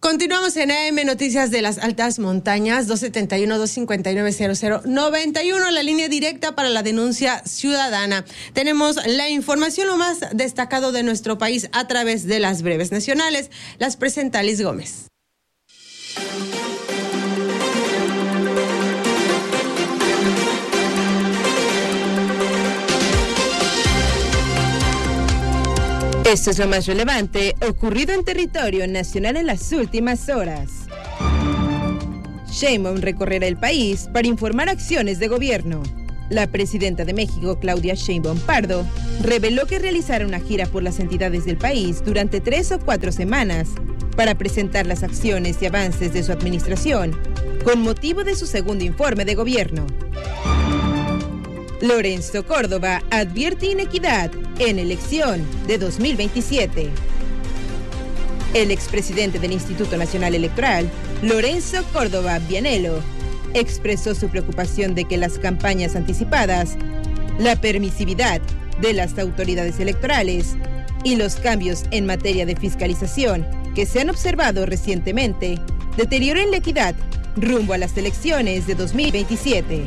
Continuamos en AM Noticias de las Altas Montañas, 271-259-0091, la línea directa para la denuncia ciudadana. Tenemos la información lo más destacado de nuestro país a través de las breves nacionales. Las presenta Liz Gómez. Esto es lo más relevante ocurrido en territorio nacional en las últimas horas. Sheinbaum recorrerá el país para informar acciones de gobierno. La presidenta de México, Claudia Sheinbaum Pardo, reveló que realizará una gira por las entidades del país durante 3 o 4 semanas para presentar las acciones y avances de su administración con motivo de su segundo informe de gobierno. Lorenzo Córdoba advierte inequidad en elección de 2027. El expresidente del Instituto Nacional Electoral, Lorenzo Córdoba Vianello, expresó su preocupación de que las campañas anticipadas, la permisividad de las autoridades electorales y los cambios en materia de fiscalización que se han observado recientemente deterioren la equidad rumbo a las elecciones de 2027.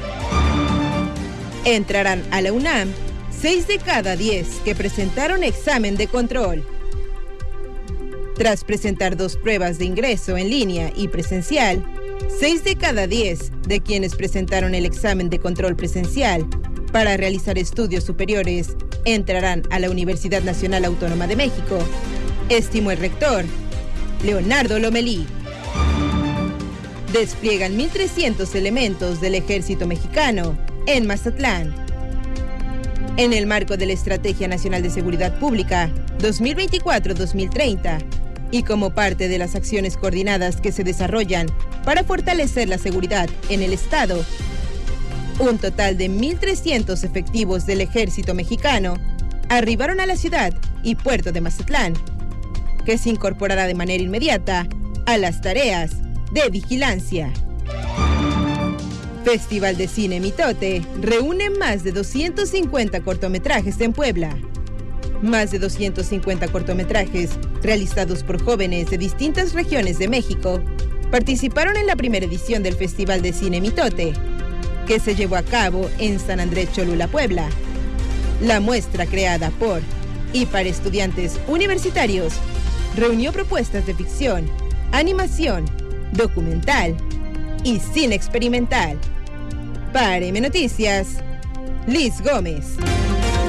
Entrarán a la UNAM 6 de cada 10 que presentaron examen de control. Tras presentar 2 pruebas de ingreso en línea y presencial, 6 de cada 10 de quienes presentaron el examen de control presencial para realizar estudios superiores entrarán a la Universidad Nacional Autónoma de México, estimó el rector, Leonardo Lomelí. Despliegan 1,300 elementos del Ejército Mexicano en Mazatlán. En el marco de la Estrategia Nacional de Seguridad Pública 2024-2030 y como parte de las acciones coordinadas que se desarrollan para fortalecer la seguridad en el Estado, un total de 1,300 efectivos del Ejército Mexicano arribaron a la ciudad y puerto de Mazatlán, que se incorporará de manera inmediata a las tareas de vigilancia. Festival de Cine Mitote reúne más de 250 cortometrajes en Puebla. Más de 250 cortometrajes realizados por jóvenes de distintas regiones de México participaron en la primera edición del Festival de Cine Mitote, que se llevó a cabo en San Andrés Cholula, Puebla. La muestra, creada por y para estudiantes universitarios, reunió propuestas de ficción, animación, documental y cine experimental. Para AM Noticias, Liz Gómez.